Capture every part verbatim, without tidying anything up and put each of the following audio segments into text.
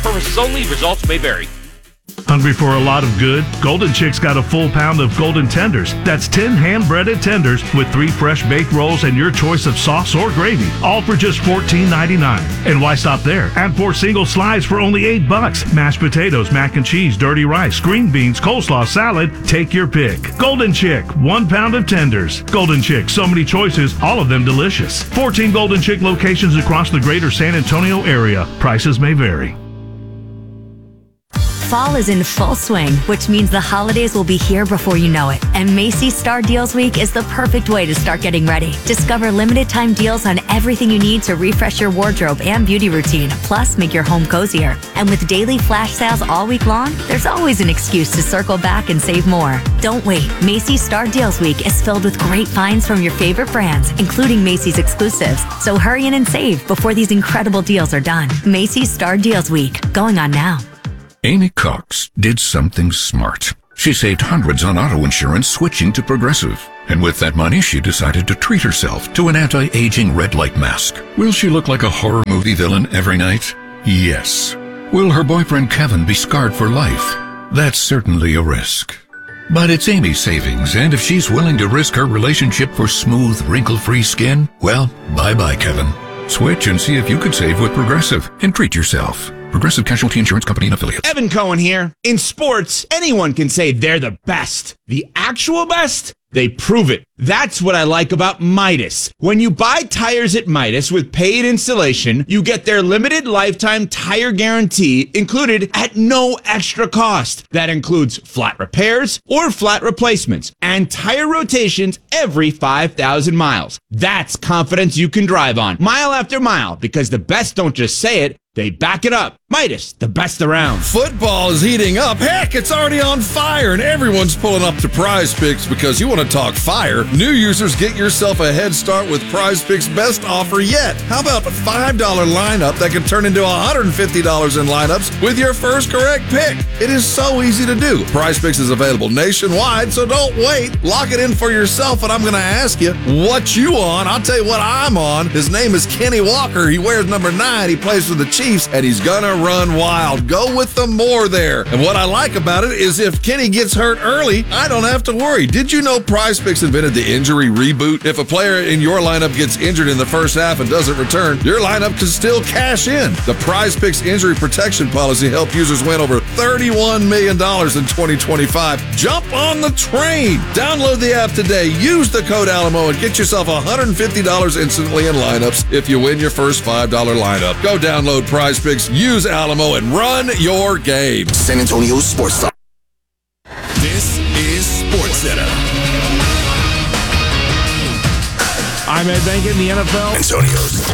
purposes only. Results may vary. Hungry for a lot of good? Golden Chick's got a full pound of golden tenders. That's ten hand-breaded tenders with three fresh baked rolls and your choice of sauce or gravy, all for just fourteen ninety-nine. And why stop there? Add four single slides for only eight bucks. Mashed potatoes, mac and cheese, dirty rice, green beans, coleslaw, salad. Take your pick. Golden Chick, one pound of tenders. Golden Chick, so many choices, all of them delicious. fourteen Golden Chick locations across the greater San Antonio area. Prices may vary. Fall is in full swing, which means the holidays will be here before you know it. And Macy's Star Deals Week is the perfect way to start getting ready. Discover limited time deals on everything you need to refresh your wardrobe and beauty routine, plus make your home cozier. And with daily flash sales all week long, there's always an excuse to circle back and save more. Don't wait. Macy's Star Deals Week is filled with great finds from your favorite brands, including Macy's exclusives. So hurry in and save before these incredible deals are done. Macy's Star Deals Week, going on now. Amy Cox did something smart. She saved hundreds on auto insurance switching to Progressive. And with that money, she decided to treat herself to an anti-aging red light mask. Will she look like a horror movie villain every night? Yes. Will her boyfriend Kevin be scarred for life? That's certainly a risk. But it's Amy's savings, and if she's willing to risk her relationship for smooth, wrinkle-free skin, well, bye-bye, Kevin. Switch and see if you could save with Progressive and treat yourself. Progressive Casualty Insurance Company and Affiliates. Evan Cohen here. In sports, anyone can say they're the best. The actual best? They prove it. That's what I like about Midas. When you buy tires at Midas with paid installation, you get their limited lifetime tire guarantee included at no extra cost. That includes flat repairs or flat replacements and tire rotations every five thousand miles. That's confidence you can drive on mile after mile, because the best don't just say it, they back it up. Midas, the best around. Football is heating up. Heck, it's already on fire, and everyone's pulling up to Prize Picks because you want to talk fire. New users, get yourself a head start with Prize Picks' best offer yet. How about a five dollar lineup that can turn into one hundred fifty dollars in lineups with your first correct pick? It is so easy to do. Prize Picks is available nationwide, so don't wait. Lock it in for yourself, and I'm going to ask you what you on. I'll tell you what I'm on. His name is Kenny Walker. He wears number nine. He plays for the Chiefs, and he's going to run wild. Go with the more there. And what I like about it is if Kenny gets hurt early, I don't have to worry. Did you know Prize Picks invented the injury reboot? If a player in your lineup gets injured in the first half and doesn't return, your lineup can still cash in. The Prize Picks injury protection policy helped users win over thirty-one million dollars in twenty twenty-five. Jump on the train. Download the app today. Use the code Alamo and get yourself one hundred fifty dollars instantly in lineups if you win your first five dollar lineup. Go download Prize Picks, use Alamo, and run your game. San Antonio Sports Star. This is Sports Center. I'm Ed Bankett in the N F L. Antonio's.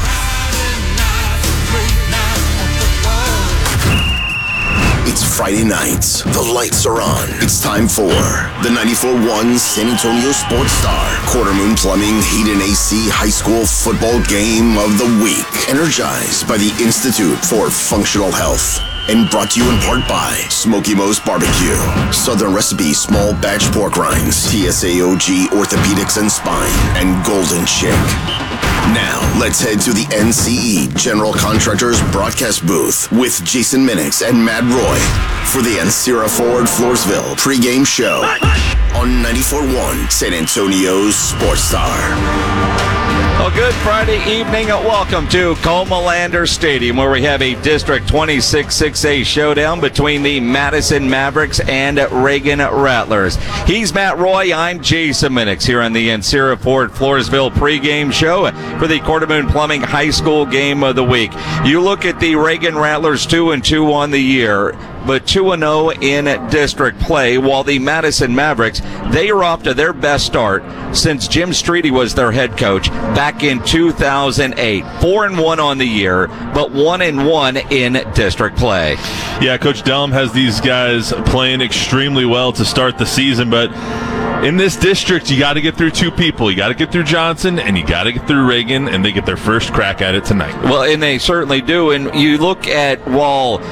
It's Friday nights. The lights are on. It's time for the ninety-four point one San Antonio Sports Star Quarter Moon Plumbing Heat and A C High School Football Game of the Week. Energized by the Institute for Functional Health. And brought to you in part by Smoky Mo's Barbecue, Southern Recipe Small Batch Pork Rinds, T S A O G Orthopedics and Spine, and Golden Chick. Now, let's head to the N C E General Contractors broadcast booth with Jason Minix and Matt Roy for the Ancira Ford Floresville pregame show on ninety-four point one San Antonio's Sports Star. Well, good Friday evening. Welcome to Comalander Stadium, where we have a District twenty-six six A showdown between the Madison Mavericks and Reagan Rattlers. He's Matt Roy. I'm Jason Minix here on the Ancira Ford Floresville pregame show for the Quarter Moon Plumbing High School Game of the Week. You look at the Reagan Rattlers two and two on the year, but two and oh in district play, while the Madison Mavericks, they are off to their best start since Jim Streety was their head coach back in two thousand eight. four and one on the year, but one and one in district play. Yeah, Coach Delm has these guys playing extremely well to start the season, but in this district, you got to get through two people. You got to get through Johnson, and you got to get through Reagan, and they get their first crack at it tonight. Well, and they certainly do. And you look at, while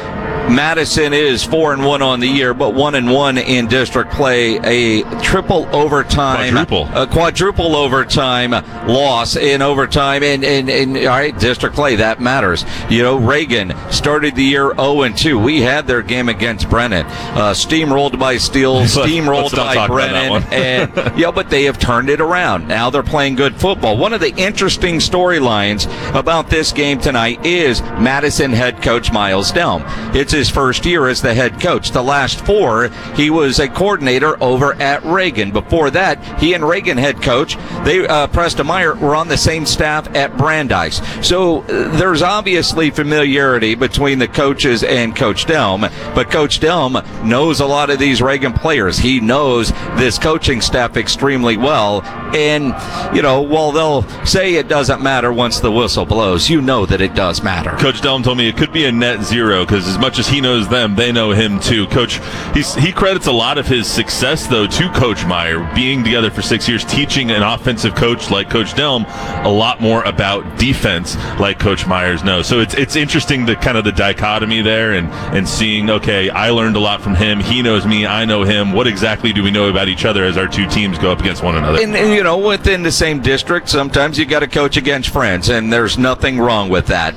Madison is four and one on the year, but one and one in district play. A triple overtime, quadruple, a quadruple overtime loss in overtime. And, and, and all right, district play, that matters. You know, Reagan started the year oh and two. We had their game against Brennan, uh, steamrolled by Steele, steamrolled by Brennan, and yeah, but they have turned it around. Now they're playing good football. One of the interesting storylines about this game tonight is Madison head coach Miles Delm. It's his first year as the head coach. The last four, he was a coordinator over at Reagan. Before that, he and Reagan head coach, they uh, Preston Meyer, were on the same staff at Brandeis. So uh, there's obviously familiarity between the coaches and Coach Delm, but Coach Delm knows a lot of these Reagan players. He knows this coaching staff extremely well, and, you know, while they'll say it doesn't matter once the whistle blows, you know that it does matter. Coach Delm told me it could be a net zero, because as much as he knows them, they know him too. Coach, he's, he credits a lot of his success, though, to Coach Meyer, being together for six years, teaching an offensive coach like Coach Delm a lot more about defense like Coach Myers knows. So it's it's interesting, the kind of the dichotomy there, and, and seeing, okay, I learned a lot from him, he knows me, I know him, what exactly do we know about each other as our two teams go up against one another? And, and you know, within the same district, sometimes you got to coach against friends, and there's nothing wrong with that.